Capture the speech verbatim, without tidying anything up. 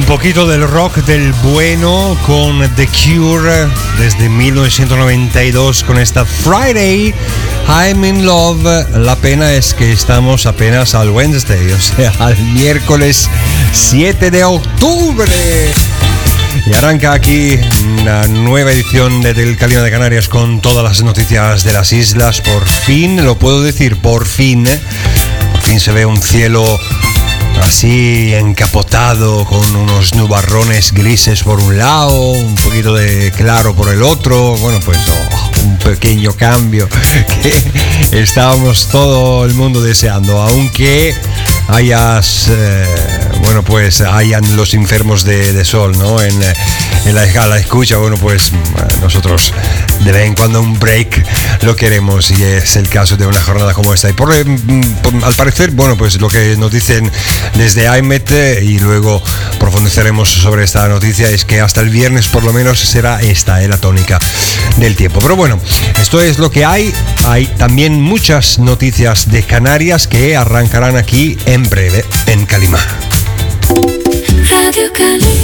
poquito del rock del bueno con The Cure desde mil novecientos noventa y dos con esta Friday I'm in Love. La pena es que estamos apenas al Wednesday, o sea, al miércoles siete de octubre. Y arranca aquí una nueva edición de Del Calima de Canarias con todas las noticias de las islas. Por fin, lo puedo decir, por fin, por fin se ve un cielo así encapotado con unos nubarrones grises por un lado, un poquito de claro por el otro. Bueno, pues oh, un pequeño cambio que estábamos todo el mundo deseando, aunque hayas eh, bueno, pues hayan los enfermos de, de sol, ¿no? En, en la, a la escucha, bueno, pues nosotros de vez en cuando un break lo queremos, y es el caso de una jornada como esta. Y por, por al parecer, bueno, pues lo que nos dicen desde A E M E T, y luego profundizaremos sobre esta noticia, es que hasta el viernes por lo menos será esta eh, la tónica del tiempo. Pero bueno, esto es lo que hay. Hay también muchas noticias de Canarias que arrancarán aquí en breve en Calima. Radio Calima.